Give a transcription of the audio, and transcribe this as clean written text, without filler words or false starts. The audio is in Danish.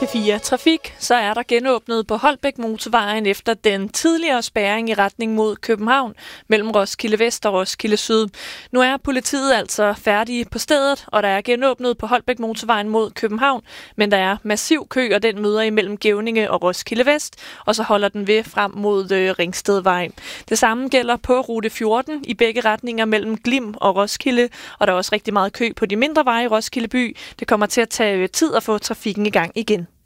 Radio4 Trafik, så er der genåbnet på Holbæk Motorvejen efter den tidligere spærring i retning mod København mellem Roskilde Vest og Roskilde Syd. Nu er politiet altså færdige på stedet, og der er genåbnet på Holbæk Motorvejen mod København, men der er massiv kø, og den møder imellem Gevninge og Roskilde Vest, og så holder den ved frem mod Ringstedvej. Det samme gælder på rute 14 i begge retninger mellem Glim og Roskilde, og der er også rigtig meget kø på de mindre veje i Roskilde by. Det kommer til at tage tid at få trafikken i gang igen.